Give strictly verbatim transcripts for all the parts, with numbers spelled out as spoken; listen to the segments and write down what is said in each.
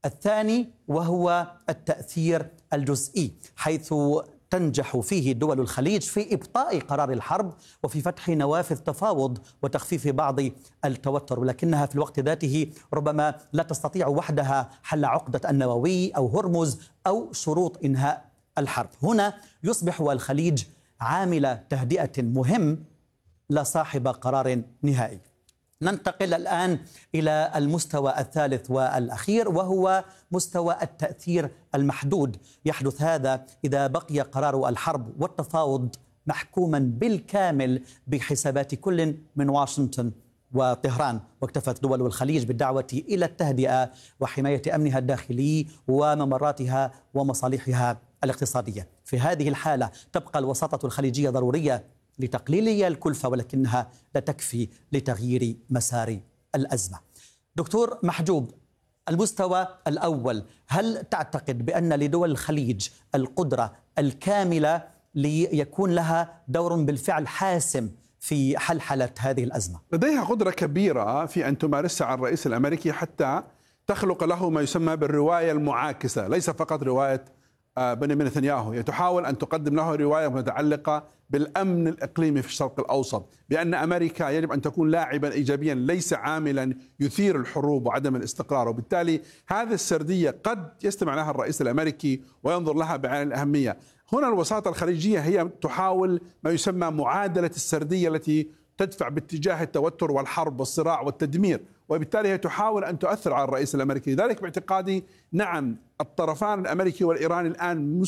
الثاني وهو التأثير الجزئي، حيث تنجح فيه دول الخليج في إبطاء قرار الحرب وفي فتح نوافذ تفاوض وتخفيف بعض التوتر، ولكنها في الوقت ذاته ربما لا تستطيع وحدها حل عقدة النووي أو هرمز أو شروط إنهاء الحرب. هنا يصبح الخليج عامل تهدئة مهم لا صاحب قرار نهائي. ننتقل الآن إلى المستوى الثالث والأخير، وهو مستوى التأثير المحدود. يحدث هذا إذا بقي قرار الحرب والتفاوض محكوما بالكامل بحسابات كل من واشنطن وطهران، واكتفت دول الخليج بالدعوة إلى التهدئة وحماية أمنها الداخلي وممراتها ومصالحها الاقتصادية. في هذه الحالة تبقى الوساطة الخليجية ضرورية لتقليل الكلفة، ولكنها لا تكفي لتغيير مسار الأزمة. دكتور محجوب، المستوى الأول، هل تعتقد بأن لدول الخليج القدرة الكاملة ليكون لها دور بالفعل حاسم في حلحلة هذه الأزمة؟ لديها قدرة كبيرة في أن تمارسها على الرئيس الأمريكي حتى تخلق له ما يسمى بالرواية المعاكسة، ليس فقط رواية بنيامين نتنياهو. هي تحاول أن تقدم له رواية متعلقة بالأمن الإقليمي في الشرق الأوسط، بأن أمريكا يجب أن تكون لاعبا إيجابيا ليس عاملا يثير الحروب وعدم الاستقرار. وبالتالي هذه السردية قد يستمع لها الرئيس الأمريكي وينظر لها بعين الأهمية. هنا الوساطة الخليجية هي تحاول ما يسمى معادلة السردية التي تدفع باتجاه التوتر والحرب والصراع والتدمير، وبالتالي هي تحاول أن تؤثر على الرئيس الأمريكي. لذلك باعتقادي نعم الطرفان الأمريكي والإيراني الآن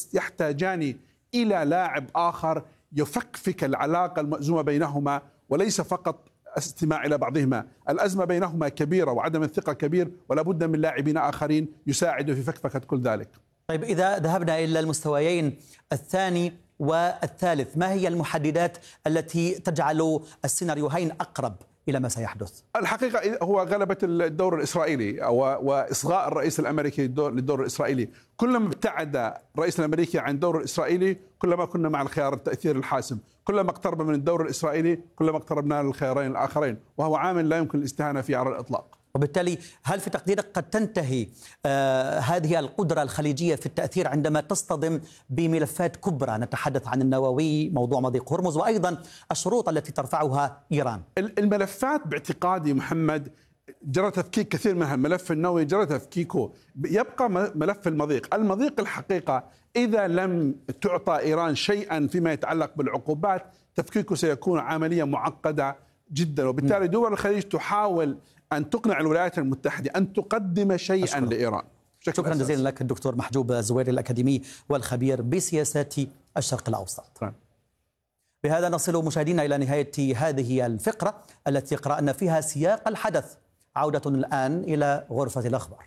يحتاجان إلى لاعب آخر يفكفك العلاقة المأزومة بينهما، وليس فقط استماع إلى بعضهما. الأزمة بينهما كبيرة وعدم الثقة كبير، ولا بد من لاعبين آخرين يساعدوا في فكفكة كل ذلك. طيب، إذا ذهبنا إلى المستويين الثاني والثالث، ما هي المحددات التي تجعل السيناريوهين أقرب إلى ما سيحدث؟ الحقيقة هو غلبة الدور الإسرائيلي وإصغاء الرئيس الأمريكي للدور الإسرائيلي. كلما ابتعد الرئيس الأمريكي عن الدور الإسرائيلي كلما كنا مع الخيار التأثير الحاسم، كلما اقترب من الدور الإسرائيلي كلما اقتربنا للخيارين الآخرين، وهو عامل لا يمكن الاستهانة فيه على الإطلاق. وبالتالي هل في تقديرك قد تنتهي آه هذه القدرة الخليجية في التأثير عندما تصطدم بملفات كبرى؟ نتحدث عن النووي، موضوع مضيق هرمز، وأيضا الشروط التي ترفعها إيران. الملفات باعتقادي محمد جرى تفكيك كثير منها. الملف النووي جرى تفكيكه، يبقى ملف المضيق. المضيق الحقيقة إذا لم تعطى إيران شيئا فيما يتعلق بالعقوبات تفكيكه سيكون عملية معقدة جدا، وبالتالي دول الخليج تحاول أن تقنع الولايات المتحدة أن تقدم شيئا أشكرا. لإيران. شكرا جزيلا لك الدكتور محجوب الزويري الأكاديمي والخبير بسياسات الشرق الأوسط. طبعا. بهذا نصل مشاهدينا إلى نهاية هذه الفقرة التي قرأنا فيها سياق الحدث. عودة الآن إلى غرفة الأخبار.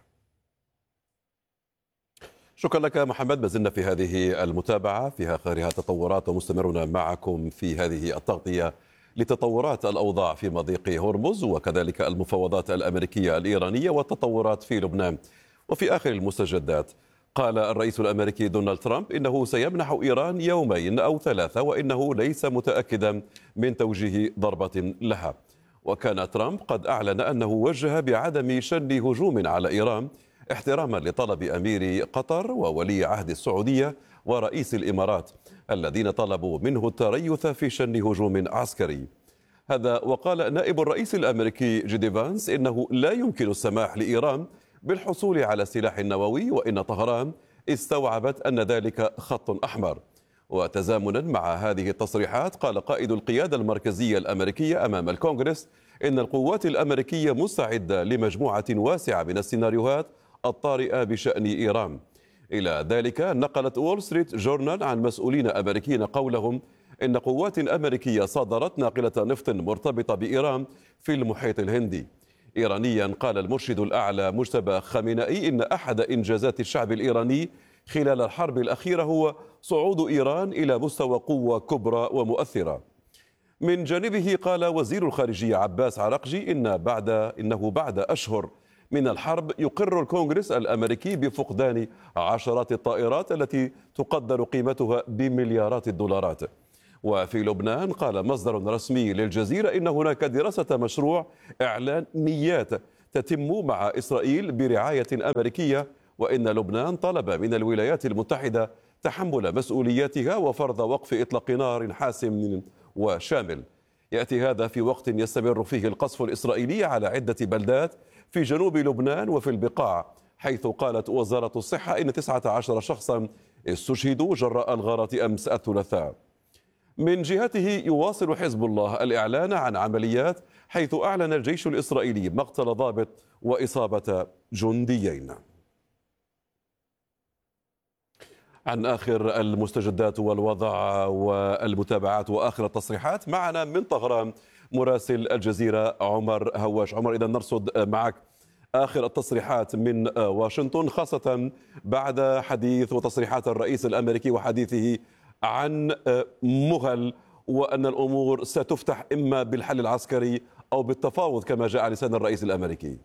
شكرا لك محمد. ما زلنا في هذه المتابعة في آخرها تطورات، ومستمرون معكم في هذه التغطية لتطورات الأوضاع في مضيق هرمز، وكذلك المفاوضات الأمريكية الإيرانية والتطورات في لبنان. وفي آخر المستجدات قال الرئيس الأمريكي دونالد ترامب إنه سيمنح إيران يومين أو ثلاثة، وإنه ليس متأكدا من توجيه ضربة لها. وكان ترامب قد أعلن أنه وجه بعدم شن هجوم على إيران احتراما لطلب أمير قطر وولي عهد السعودية ورئيس الإمارات الذين طلبوا منه التريث في شن هجوم عسكري. هذا وقال نائب الرئيس الأمريكي جيدي فانس إنه لا يمكن السماح لإيران بالحصول على السلاح النووي، وإن طهران استوعبت أن ذلك خط أحمر. وتزامنا مع هذه التصريحات قال قائد القيادة المركزية الأمريكية أمام الكونغرس إن القوات الأمريكية مستعدة لمجموعة واسعة من السيناريوهات الطارئة بشأن إيران. إلى ذلك نقلت وول ستريت جورنال عن مسؤولين أمريكيين قولهم إن قوات أمريكية صادرت ناقلة نفط مرتبطة بإيران في المحيط الهندي. إيرانيا قال المرشد الأعلى مجتبى خامنئي إن أحد إنجازات الشعب الإيراني خلال الحرب الأخيرة هو صعود إيران إلى مستوى قوة كبرى ومؤثرة. من جانبه قال وزير الخارجية عباس عراقجي إن بعد إنه بعد أشهر من الحرب يقر الكونغرس الأمريكي بفقدان عشرات الطائرات التي تقدر قيمتها بمليارات الدولارات. وفي لبنان قال مصدر رسمي للجزيرة إن هناك دراسة مشروع إعلان نيات تتم مع إسرائيل برعاية أمريكية، وإن لبنان طلب من الولايات المتحدة تحمل مسؤولياتها وفرض وقف إطلاق نار حاسم وشامل. يأتي هذا في وقت يستمر فيه القصف الإسرائيلي على عدة بلدات في جنوب لبنان وفي البقاع، حيث قالت وزارة الصحة إن تسعة عشر شخصا استشهدوا جراء الغارة أمس الثلاثاء. من جهته يواصل حزب الله الإعلان عن عمليات، حيث أعلن الجيش الإسرائيلي مقتل ضابط وإصابة جنديين. عن آخر المستجدات والوضع والمتابعات وآخر التصريحات معنا من طهران مراسل الجزيرة عمر هواش. عمر، إذا نرصد معك آخر التصريحات من واشنطن، خاصة بعد حديث وتصريحات الرئيس الأمريكي وحديثه عن مهل، وأن الأمور ستفتح إما بالحل العسكري أو بالتفاوض كما جاء على لسان الرئيس الأمريكي.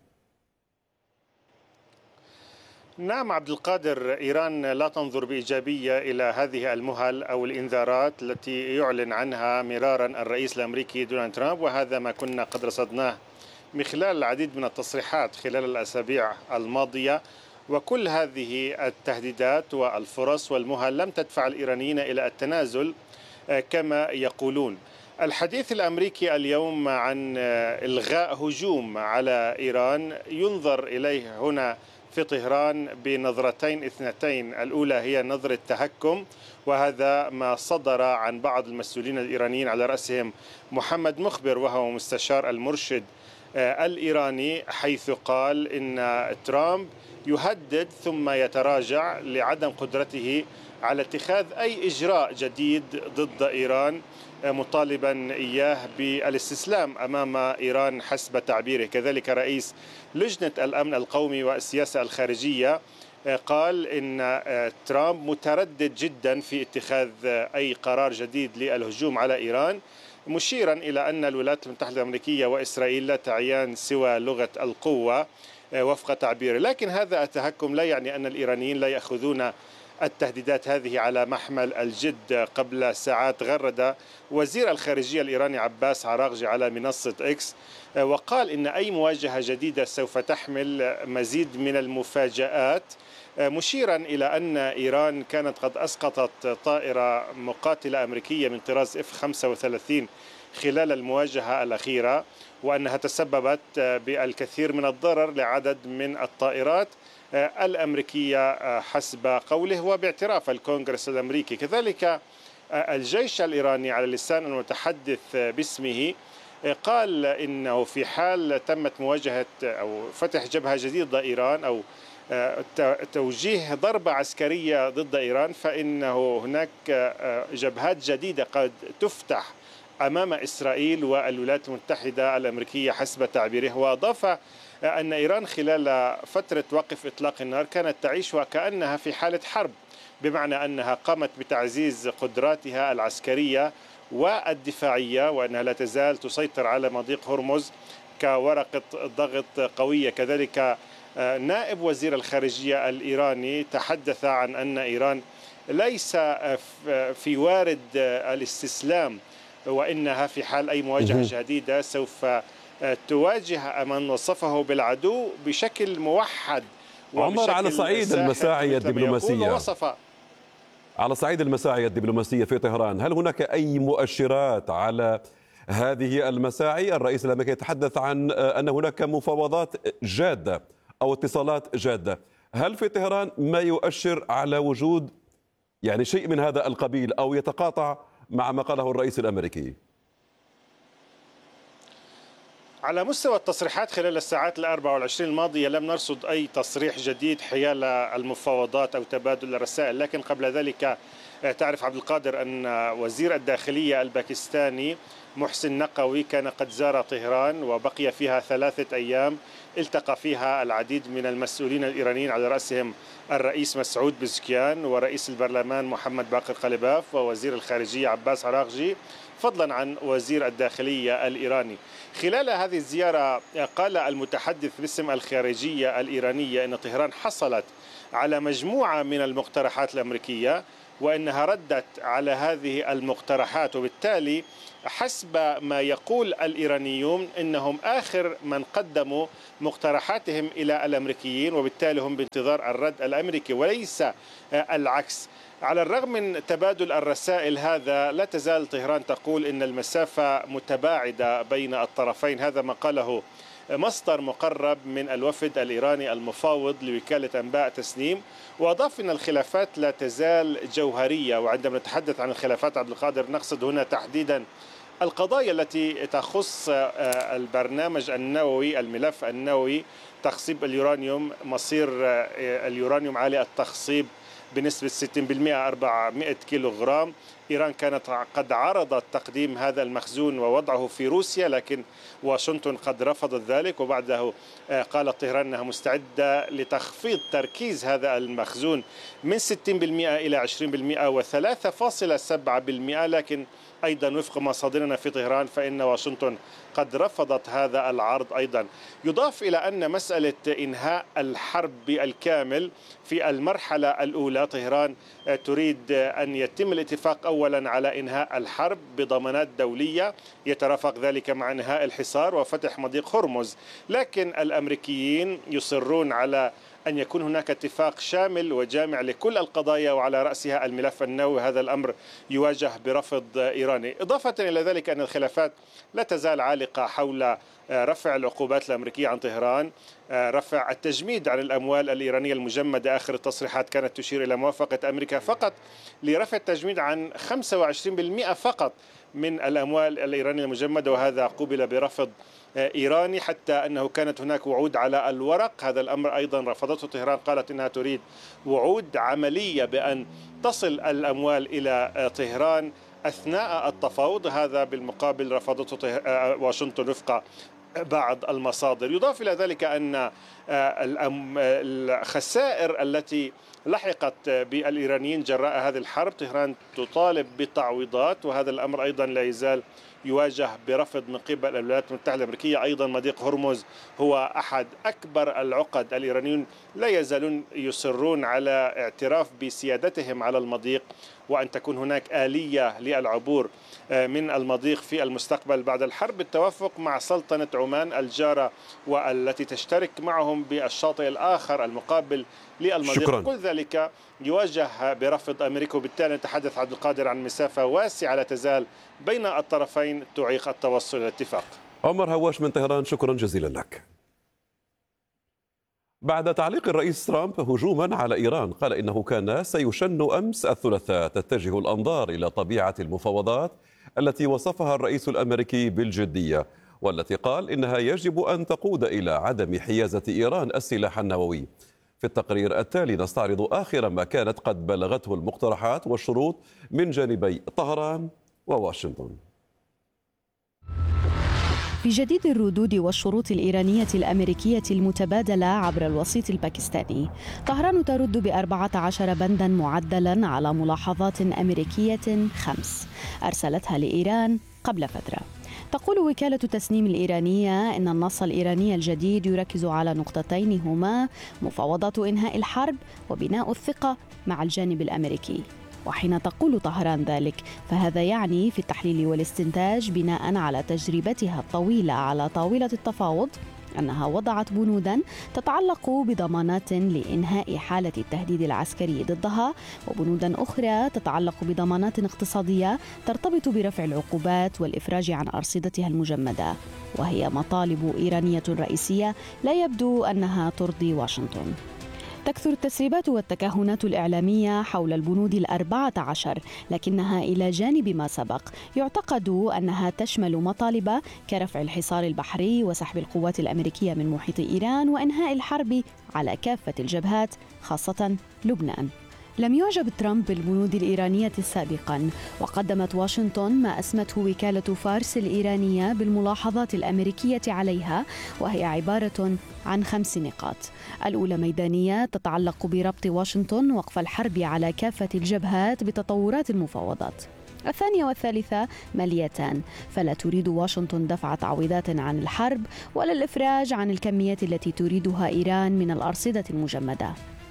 نعم عبد القادر، إيران لا تنظر بإيجابية إلى هذه المهل أو الإنذارات التي يعلن عنها مرارا الرئيس الأمريكي دونالد ترامب، وهذا ما كنا قد رصدناه من خلال العديد من التصريحات خلال الأسابيع الماضية. وكل هذه التهديدات والفرص والمهل لم تدفع الإيرانيين إلى التنازل كما يقولون. الحديث الأمريكي اليوم عن إلغاء هجوم على إيران ينظر إليه هنا في طهران بنظرتين اثنتين. الأولى هي نظرة تهكم، وهذا ما صدر عن بعض المسؤولين الإيرانيين على رأسهم محمد مخبر وهو مستشار المرشد الإيراني، حيث قال إن ترامب يهدد ثم يتراجع لعدم قدرته على اتخاذ أي إجراء جديد ضد إيران، مطالبا إياه بالاستسلام أمام إيران حسب تعبيره. كذلك رئيس لجنة الأمن القومي والسياسة الخارجية قال إن ترامب متردد جدا في اتخاذ أي قرار جديد للهجوم على إيران، مشيرا إلى أن الولايات المتحدة الأمريكية وإسرائيل لا تعيان سوى لغة القوة وفق تعبيره. لكن هذا التهكم لا يعني أن الإيرانيين لا يأخذون التهديدات هذه على محمل الجد. قبل ساعات غرد وزير الخارجية الإيراني عباس عراغجي على منصة إكس وقال إن أي مواجهة جديدة سوف تحمل مزيد من المفاجآت، مشيرا إلى أن إيران كانت قد أسقطت طائرة مقاتلة أمريكية من طراز إف خمسة وثلاثين خلال المواجهة الأخيرة، وأنها تسببت بالكثير من الضرر لعدد من الطائرات الأمريكية حسب قوله وباعتراف الكونغرس الأمريكي. كذلك الجيش الإيراني على لسان المتحدث باسمه قال إنه في حال تمت مواجهة أو فتح جبهة جديدة ضد إيران أو توجيه ضربة عسكرية ضد إيران، فإنه هناك جبهات جديدة قد تفتح أمام إسرائيل والولايات المتحدة الأمريكية حسب تعبيره. وأضاف أن إيران خلال فترة وقف إطلاق النار كانت تعيش وكأنها في حالة حرب، بمعنى أنها قامت بتعزيز قدراتها العسكرية والدفاعية، وأنها لا تزال تسيطر على مضيق هرمز كورقة ضغط قوية. كذلك نائب وزير الخارجية الإيراني تحدث عن أن إيران ليس في وارد الاستسلام، وإنها في حال أي مواجهة جديدة سوف تواجه من وصفه بالعدو بشكل موحد. عمر، على صعيد المساعي الدبلوماسية على صعيد المساعي الدبلوماسية في طهران، هل هناك أي مؤشرات على هذه المساعي؟ الرئيس الأمريكي يتحدث عن أن هناك مفاوضات جادة أو اتصالات جادة. هل في طهران ما يؤشر على وجود يعني شيء من هذا القبيل أو يتقاطع مع ما قاله الرئيس الأمريكي؟ على مستوى التصريحات خلال الساعات الأربع والعشرين الماضية لم نرصد أي تصريح جديد حيال المفاوضات أو تبادل الرسائل. لكن قبل ذلك تعرف عبد القادر أن وزير الداخلية الباكستاني محسن نقوي كان قد زار طهران وبقي فيها ثلاثة أيام، التقى فيها العديد من المسؤولين الإيرانيين على رأسهم الرئيس مسعود بزكيان ورئيس البرلمان محمد باقر قليباف ووزير الخارجية عباس عراغجي، فضلا عن وزير الداخلية الإيراني. خلال هذه الزيارة قال المتحدث باسم الخارجية الإيرانية أن طهران حصلت على مجموعة من المقترحات الأمريكية، وأنها ردت على هذه المقترحات، وبالتالي حسب ما يقول الإيرانيون إنهم آخر من قدموا مقترحاتهم إلى الأمريكيين، وبالتالي هم بانتظار الرد الأمريكي وليس العكس. على الرغم من تبادل الرسائل هذا، لا تزال طهران تقول إن المسافة متباعدة بين الطرفين. هذا ما قاله مصدر مقرب من الوفد الإيراني المفاوض لوكالة أنباء تسنيم، وأضاف أن الخلافات لا تزال جوهرية. وعندما نتحدث عن الخلافات عبد القادر نقصد هنا تحديدا القضايا التي تخص البرنامج النووي، الملف النووي، تخصيب اليورانيوم، مصير اليورانيوم عالي التخصيب بنسبة ستين بالمئة أربعمئة كيلو غرام. إيران كانت قد عرضت تقديم هذا المخزون ووضعه في روسيا، لكن واشنطن قد رفضت ذلك، وبعده قالت طهران أنها مستعدة لتخفيض تركيز هذا المخزون من ستين بالمئة إلى عشرين بالمئة وثلاثة فاصلة سبعة بالمئة. لكن أيضا وفق مصادرنا في طهران فإن واشنطن قد رفضت هذا العرض أيضا. يضاف إلى أن مسألة إنهاء الحرب بالكامل في المرحلة الأولى، طهران تريد أن يتم الاتفاق أولا على إنهاء الحرب بضمانات دولية يترافق ذلك مع إنهاء الحصار وفتح مضيق هرمز، لكن الأمريكيين يصرون على أن يكون هناك اتفاق شامل وجامع لكل القضايا وعلى رأسها الملف النووي. هذا الأمر يواجه برفض إيراني. إضافة إلى ذلك أن الخلافات لا تزال عالقة حول رفع العقوبات الأمريكية عن طهران، رفع التجميد عن الأموال الإيرانية المجمدة. آخر التصريحات كانت تشير إلى موافقة أمريكا فقط لرفع التجميد عن خمسة وعشرين بالمئة فقط من الأموال الإيرانية المجمدة، وهذا قوبل برفض إيراني، حتى أنه كانت هناك وعود على الورق. هذا الأمر أيضا رفضته طهران، قالت أنها تريد وعود عملية بأن تصل الأموال إلى طهران أثناء التفاوض. هذا بالمقابل رفضته واشنطن وفق بعض المصادر. يضاف إلى ذلك أن الخسائر التي لحقت بالإيرانيين جراء هذه الحرب، طهران تطالب بتعويضات، وهذا الأمر أيضا لا يزال يواجه برفض من قبل الولايات المتحدة الأمريكية. أيضا مضيق هرمز هو أحد أكبر العقد. الإيرانيون لا يزالون يصرون على اعتراف بسيادتهم على المضيق، وأن تكون هناك آلية للعبور من المضيق في المستقبل بعد الحرب بالتوافق مع سلطنة عمان الجارة والتي تشترك معهم بالشاطئ الآخر المقابل للمضيق. شكرا. كل ذلك يواجه برفض أمريكا، وبالتالي نتحدث عبد القادر عن مسافة واسعة لا تزال بين الطرفين تعيق التوصل إلى اتفاق. عمر هواش من طهران، شكرا جزيلا لك. بعد تعليق الرئيس ترامب هجوما على إيران، قال إنه كان سيشن أمس الثلاثاء، تتجه الأنظار إلى طبيعة المفاوضات التي وصفها الرئيس الأمريكي بالجدية، والتي قال إنها يجب أن تقود إلى عدم حيازة إيران السلاح النووي. في التقرير التالي نستعرض آخر ما كانت قد بلغته المقترحات والشروط من جانبي طهران وواشنطن. في جديد الردود والشروط الإيرانية الأمريكية المتبادلة عبر الوسيط الباكستاني، طهران ترد بأربعة عشر بندا معدلا على ملاحظات أمريكية خمس أرسلتها لإيران قبل فترة. تقول وكالة تسنيم الإيرانية إن النص الإيراني الجديد يركز على نقطتين هما مفاوضات إنهاء الحرب وبناء الثقة مع الجانب الأمريكي. وحين تقول طهران ذلك فهذا يعني في التحليل والاستنتاج بناء على تجربتها الطويلة على طاولة التفاوض أنها وضعت بنوداً تتعلق بضمانات لإنهاء حالة التهديد العسكري ضدها، وبنوداً أخرى تتعلق بضمانات اقتصادية ترتبط برفع العقوبات والإفراج عن أرصدتها المجمدة، وهي مطالب إيرانية رئيسية لا يبدو أنها ترضي واشنطن. تكثر التسريبات والتكهنات الإعلامية حول البنود الأربعة عشر، لكنها إلى جانب ما سبق يعتقد أنها تشمل مطالب كرفع الحصار البحري وسحب القوات الأمريكية من محيط إيران وإنهاء الحرب على كافة الجبهات خاصة لبنان. لم يعجب ترامب بالبنود الإيرانية سابقا، وقدمت واشنطن ما أسمته وكالة فارس الإيرانية بالملاحظات الأمريكية عليها، وهي عبارة عن خمس نقاط. الأولى ميدانية تتعلق بربط واشنطن وقف الحرب على كافة الجبهات بتطورات المفاوضات. الثانية والثالثة ماليتان، فلا تريد واشنطن دفع تعويضات عن الحرب ولا الإفراج عن الكميات التي تريدها إيران من الأرصدة المجمدة.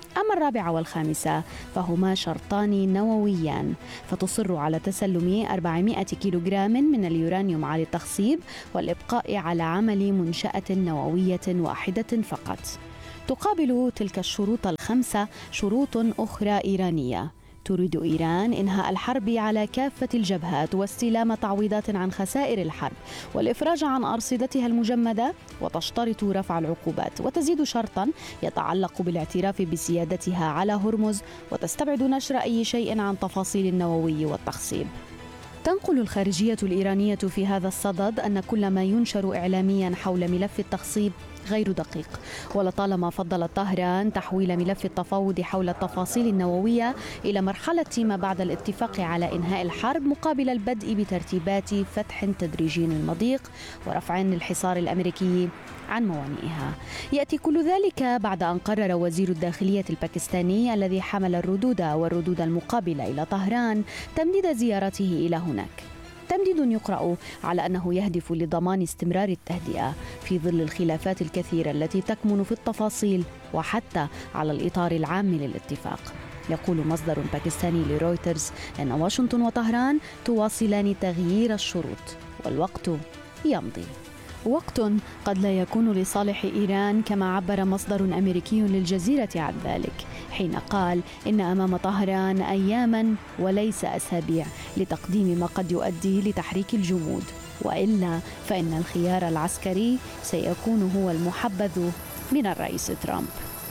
أما الرابعة والخامسة فهما شرطان نوويان، فتصر على تسلم أربعمائة كيلوغرام من اليورانيوم عالي التخصيب والإبقاء على عمل منشأة نووية واحدة فقط. تقابل تلك الشروط الخمسة شروط أخرى إيرانية. تريد إيران إنهاء الحرب على كافة الجبهات واستلام تعويضات عن خسائر الحرب والإفراج عن أرصدتها المجمدة، وتشترط رفع العقوبات، وتزيد شرطا يتعلق بالاعتراف بسيادتها على هرمز، وتستبعد نشر أي شيء عن تفاصيل النووي والتخصيب. تنقل الخارجية الإيرانية في هذا الصدد أن كل ما ينشر إعلاميا حول ملف التخصيب غير دقيق، ولطالما فضلت طهران تحويل ملف التفاوض حول التفاصيل النووية إلى مرحلة ما بعد الاتفاق على إنهاء الحرب مقابل البدء بترتيبات فتح تدريجي للمضيق ورفع الحصار الأمريكي عن موانئها. يأتي كل ذلك بعد أن قرر وزير الداخلية الباكستاني الذي حمل الردود والردود المقابلة إلى طهران تمديد زيارته إلى هناك. تمديد يقرأ على أنه يهدف لضمان استمرار التهدئة في ظل الخلافات الكثيرة التي تكمن في التفاصيل وحتى على الإطار العام للاتفاق. يقول مصدر باكستاني لرويترز أن واشنطن وطهران تواصلان تغيير الشروط والوقت يمضي. وقت قد لا يكون لصالح إيران كما عبر مصدر أمريكي للجزيرة عن ذلك حين قال إن أمام طهران أياما وليس أسابيع لتقديم ما قد يؤدي لتحريك الجمود، وإلا فإن الخيار العسكري سيكون هو المحبذ من الرئيس ترامب.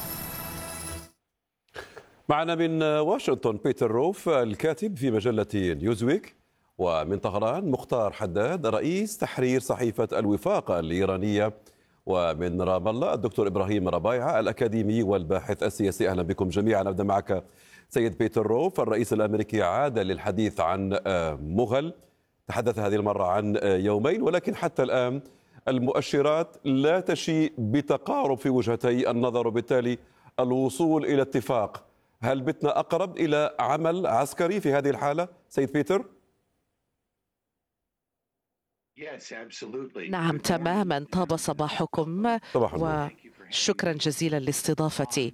معنا من واشنطن بيتر روف الكاتب في مجلة نيوزويك، ومن طهران مختار حداد رئيس تحرير صحيفة الوفاق الإيرانية، ومن رام الله الدكتور إبراهيم ربايعة الأكاديمي والباحث السياسي. أهلا بكم جميعا. أبدأ معك سيد بيتر روف. الرئيس الأمريكي عاد للحديث عن مغل، تحدث هذه المرة عن يومين، ولكن حتى الآن المؤشرات لا تشيء بتقارب في وجهتي النظر، وبالتالي الوصول إلى اتفاق. هل بتنا أقرب إلى عمل عسكري في هذه الحالة سيد بيتر؟ نعم تماما. طاب صباحكم وشكرا جزيلا لاستضافتي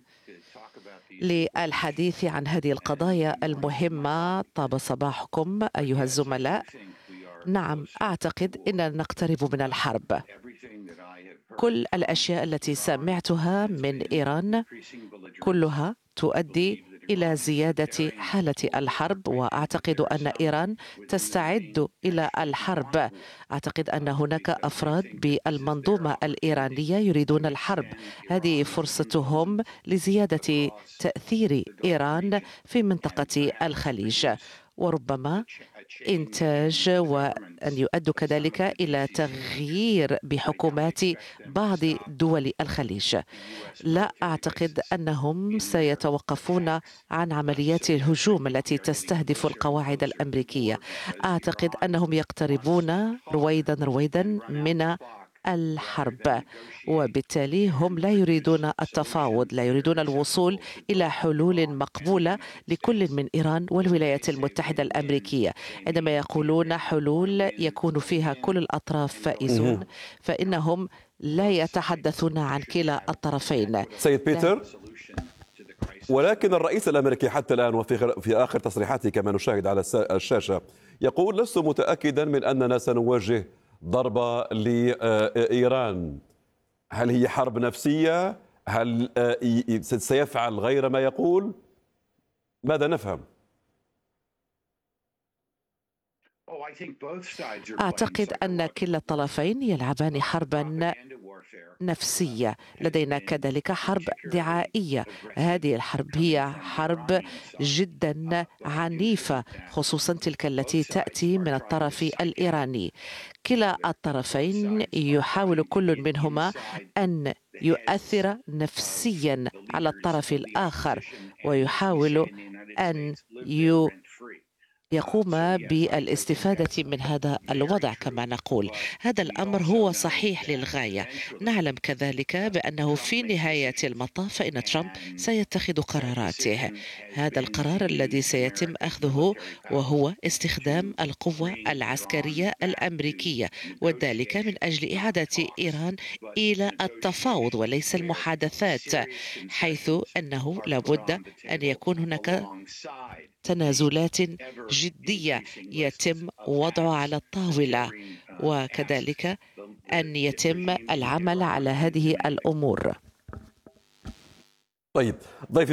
للحديث عن هذه القضايا المهمة. طاب صباحكم أيها الزملاء. نعم أعتقد أننا نقترب من الحرب. كل الأشياء التي سمعتها من إيران كلها تؤدي إلى زيادة حالة الحرب، وأعتقد أن إيران تستعد إلى الحرب. أعتقد أن هناك أفراد بالمنظومة الإيرانية يريدون الحرب. هذه فرصتهم لزيادة تأثير إيران في منطقة الخليج، وربما إنتاج وأن يؤدوا كذلك إلى تغيير بحكومات بعض دول الخليج. لا أعتقد أنهم سيتوقفون عن عمليات الهجوم التي تستهدف القواعد الأمريكية. أعتقد أنهم يقتربون رويدا رويدا من الحرب، وبالتالي هم لا يريدون التفاوض، لا يريدون الوصول إلى حلول مقبولة لكل من إيران والولايات المتحدة الأمريكية. عندما يقولون حلول يكون فيها كل الأطراف فائزون، فإنهم لا يتحدثون عن كلا الطرفين. سيد بيتر، ولكن الرئيس الأمريكي حتى الآن وفي في آخر تصريحاته كما نشاهد على الشاشة يقول: لست متأكدا من أننا سنواجه ضربة لإيران. هل هي حرب نفسية؟ هل سيفعل غير ما يقول؟ ماذا نفهم؟ أعتقد أن كلا الطرفين يلعبان حربا نفسية. لدينا كذلك حرب دعائية. هذه الحرب هي حرب جدا عنيفة، خصوصا تلك التي تأتي من الطرف الإيراني. كلا الطرفين يحاول كل منهما أن يؤثر نفسيا على الطرف الآخر، ويحاول أن يقوم بالاستفادة من هذا الوضع كما نقول. هذا الأمر هو صحيح للغاية. نعلم كذلك بأنه في نهاية المطاف فإن ترامب سيتخذ قراراته. هذا القرار الذي سيتم أخذه وهو استخدام القوة العسكرية الأمريكية، وذلك من أجل إعادة إيران إلى التفاوض وليس المحادثات، حيث أنه لابد أن يكون هناك تنازلات جدية يتم وضعها على الطاولة، وكذلك أن يتم العمل على هذه الأمور. طيب ضيفي